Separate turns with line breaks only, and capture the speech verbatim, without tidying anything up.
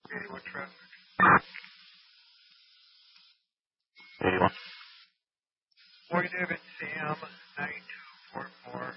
eighty-one traffic.
eighty-one.
Boy David Sam nine two four four.